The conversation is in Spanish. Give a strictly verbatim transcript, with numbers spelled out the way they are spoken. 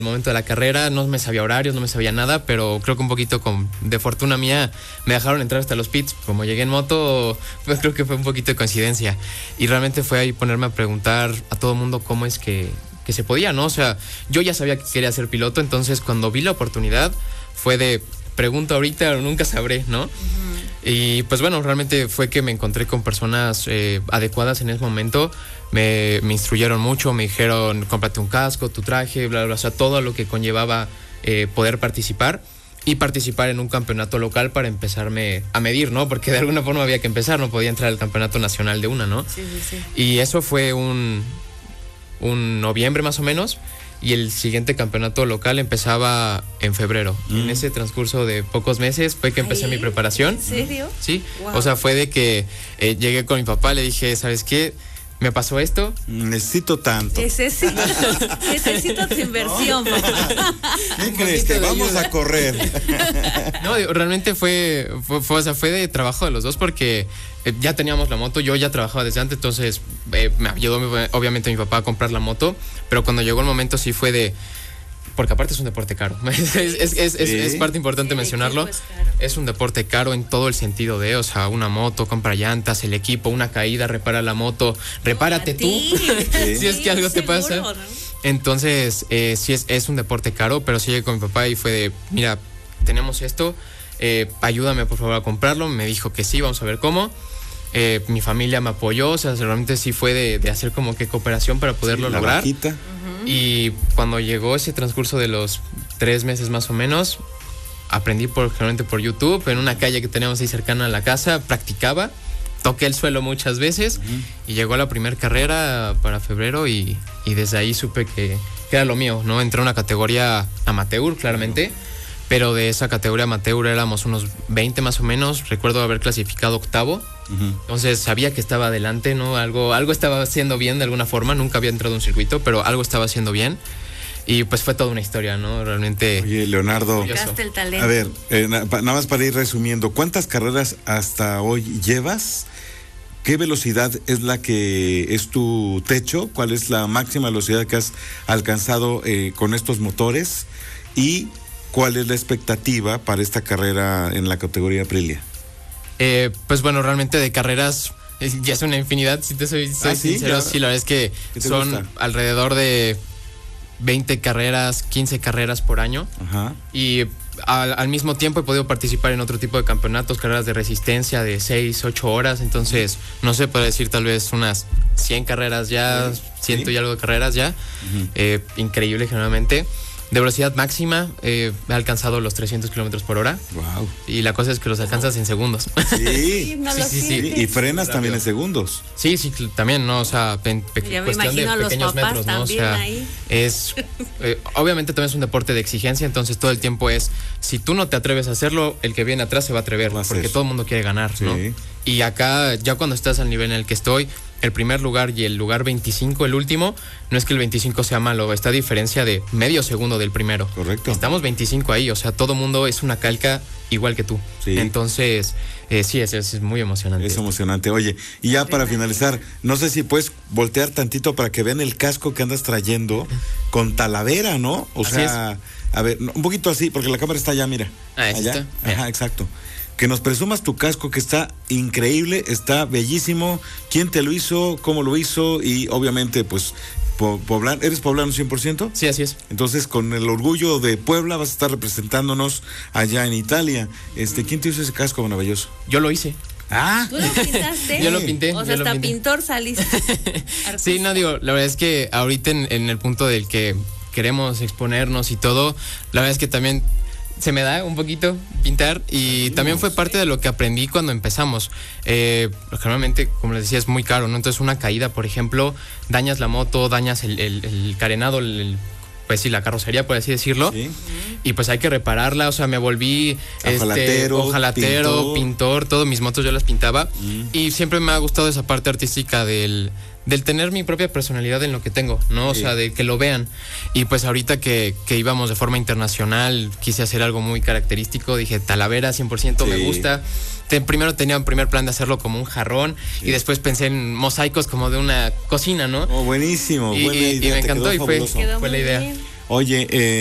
el momento de la carrera, no me sabía horarios, no me sabía nada, pero creo que un poquito con, de fortuna mía me dejaron entrar hasta los pits. Como llegué en moto, pues creo que fue un poquito de coincidencia. Y realmente fue ahí ponerme a preguntar a todo el mundo cómo es que, que se podía, ¿no? O sea, yo ya sabía que quería ser piloto, entonces cuando vi la oportunidad fue de pregunto ahorita o nunca sabré, ¿no? Uh-huh. Y pues bueno, realmente fue que me encontré con personas eh, adecuadas en ese momento. Me, me instruyeron mucho, me dijeron cómprate un casco, tu traje, bla, bla, o sea, todo lo que conllevaba eh, poder participar y participar en un campeonato local para empezarme a medir, ¿no? Porque de alguna forma había que empezar, no podía entrar al campeonato nacional de una, ¿no? Sí, sí, sí. Y eso fue un, un noviembre más o menos. Y el siguiente campeonato local empezaba en febrero. Mm. En ese transcurso de pocos meses fue que empecé Ay, mi preparación. ¿En serio? Sí. Wow. O sea, fue de que eh, llegué con mi papá, le dije, ¿sabes qué? Me pasó esto. Necesito tanto. Necesito, necesito tu inversión, ¿No? papá. ¿Qué crees? Que vamos a correr. No, realmente fue, fue, fue, o sea, fue de trabajo de los dos porque eh, ya teníamos la moto, yo ya trabajaba desde antes, entonces eh, me ayudó obviamente mi papá a comprar la moto, pero cuando llegó el momento sí fue de... Porque aparte es un deporte caro. es, es, es, es, es, es parte importante sí, mencionarlo. Es, es un deporte caro en todo el sentido de, o sea, una moto, compra llantas, el equipo, una caída, repara la moto, repárate tú. Sí. Si es que algo te pasa. ¿No? Entonces, eh, sí es, es un deporte caro, pero sí llegué con mi papá y fue de, mira, tenemos esto, eh, ayúdame por favor a comprarlo. Me dijo que sí, vamos a ver cómo. Eh, mi familia me apoyó, o sea, realmente sí fue de, de hacer como que cooperación para poderlo sí, lograr. Vaquita. Y cuando llegó ese transcurso de los tres meses más o menos, aprendí por, generalmente por YouTube, en una calle que teníamos ahí cercana a la casa, practicaba, toqué el suelo muchas veces uh-huh. y llegó la primera carrera para febrero y, y desde ahí supe que, que era lo mío, ¿no? Entré a una categoría amateur, claramente, uh-huh. pero de esa categoría amateur éramos unos veinte más o menos, recuerdo haber clasificado octavo. Uh-huh. Entonces sabía que estaba adelante, ¿no? Algo, algo estaba haciendo bien de alguna forma, nunca había entrado a un circuito, pero algo estaba haciendo bien. Y pues fue toda una historia, ¿no? Realmente. Oye, Leonardo, el talento. A ver, eh, nada más para ir resumiendo, ¿cuántas carreras hasta hoy llevas? ¿Qué velocidad es la que es tu techo? ¿Cuál es la máxima velocidad que has alcanzado eh, con estos motores? ¿Y cuál es la expectativa para esta carrera en la categoría Aprilia? Eh, pues bueno, realmente de carreras eh, ya es una infinidad, si te soy, soy ¿Ah, sí? sincero, ¿Ya? sí, la verdad es que son gusta? alrededor de veinte carreras, quince carreras por año. Ajá. Y al, al mismo tiempo he podido participar en otro tipo de campeonatos, carreras de resistencia de seis, ocho horas, entonces no sé, puedo decir tal vez unas cien carreras ya, ¿Sí? ciento ¿Sí? y algo de carreras ya, uh-huh. eh, increíble generalmente. De velocidad máxima, eh, he alcanzado los trescientos kilómetros por hora. Wow. Y la cosa es que los alcanzas en segundos. Sí, no sí, sí, sí. Y frenas también en segundos. Sí, sí, también, ¿no? O sea, pe- pe- ya cuestión me de pequeños metros, ¿no? O sea, ahí. es. Eh, obviamente también es un deporte de exigencia, entonces todo el tiempo es. Si tú no te atreves a hacerlo, el que viene atrás se va a atrever, va a porque ser. todo el mundo quiere ganar, Sí. ¿no? Y acá, ya cuando estás al nivel en el que estoy, el primer lugar y el lugar veinticinco, el último, no es que el veinticinco sea malo, está a diferencia de medio segundo del primero. Correcto. Estamos veinticinco ahí, o sea, todo mundo es una calca igual que tú. Sí. Entonces, eh, sí, es, es muy emocionante. Es emocionante. Oye, y ya para finalizar, no sé si puedes voltear tantito para que vean el casco que andas trayendo con Talavera, ¿no? O Así sea, es. a ver, un poquito así, porque la cámara está allá, mira. Ah, ¿es allá. esta? Ajá, exacto. Que nos presumas tu casco, que está increíble, está bellísimo. ¿Quién te lo hizo? ¿Cómo lo hizo? Y obviamente, pues, po- poblano, ¿eres poblano cien por ciento? Sí, así es. Entonces, con el orgullo de Puebla vas a estar representándonos allá en Italia. Este, ¿quién te hizo ese casco maravilloso? Yo lo hice. Ah, ¿Tú lo pintaste? Yo lo pinté. O sea, yo lo hasta pinté. pintor saliste. Sí, no digo, la verdad es que ahorita en, en el punto del que queremos exponernos y todo, la verdad es que también se me da un poquito pintar y también fue parte de lo que aprendí cuando empezamos. Eh, generalmente, como les decía, es muy caro, ¿no? Entonces una caída, por ejemplo, dañas la moto, dañas el, el, el carenado, el, el, pues sí, la carrocería, por así decirlo. sí. Y pues hay que repararla, o sea, me volví Ojalatero, este, ojalatero, pintor. pintor, todo, mis motos yo las pintaba. Mm. Y siempre me ha gustado esa parte artística del, del tener mi propia personalidad en lo que tengo, ¿no? O Sí. sea, de que lo vean. Y pues ahorita que, que íbamos de forma internacional, quise hacer algo muy característico, dije, Talavera, cien por ciento Sí. me gusta. Te- primero tenía un primer plan de hacerlo como un jarrón Sí. y después pensé en mosaicos como de una cocina, ¿no? Oh, buenísimo. Y, buena y- y idea, me te encantó quedó y fue, fabuloso. Quedó fue la muy idea. bien. Oye, eh,